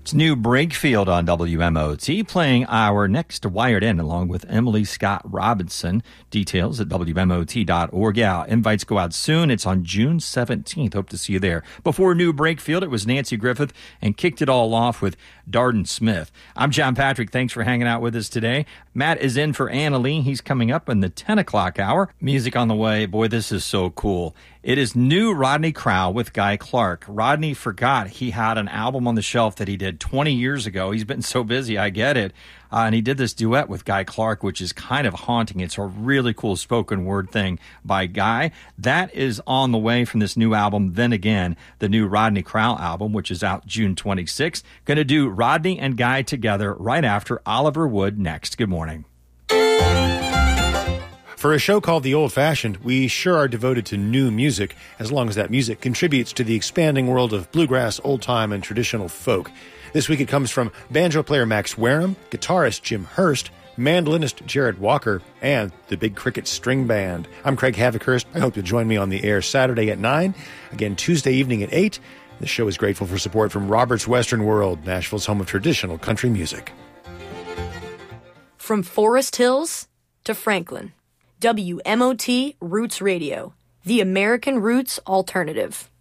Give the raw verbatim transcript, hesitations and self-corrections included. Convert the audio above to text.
It's New Brakefield on W M O T, playing our next Wired In along with Emily Scott Robinson. Details at W M O T dot org. Yeah, invites go out soon. It's on June seventeenth. Hope to see you there. Before New Brakefield, it was Nancy Griffith and kicked it all off with Darden Smith. I'm John Patrick. Thanks for hanging out with us today. Matt is in for Anna Lee. He's coming up in the ten o'clock hour. Music on the way. Boy, this is so cool. It is new Rodney Crowell with Guy Clark. Rodney forgot he had an album on the shelf that he did twenty years ago. He's been so busy, I get it. Uh, and he did this duet with Guy Clark, which is kind of haunting. It's a really cool spoken word thing by Guy. That is on the way from this new album. Then again, the new Rodney Crowell album, which is out June twenty-sixth. Going to do Rodney and Guy together right after Oliver Wood next. Good morning. For a show called The Old Fashioned, we sure are devoted to new music, as long as that music contributes to the expanding world of bluegrass, old-time, and traditional folk. This week it comes from banjo player Max Wareham, guitarist Jim Hurst, mandolinist Jared Walker, and the Big Cricket String Band. I'm Craig Havikhurst. I hope you'll join me on the air Saturday at nine, again Tuesday evening at eight. The show is grateful for support from Robert's Western World, Nashville's home of traditional country music. From Forest Hills to Franklin. W M O T Roots Radio, the American Roots Alternative.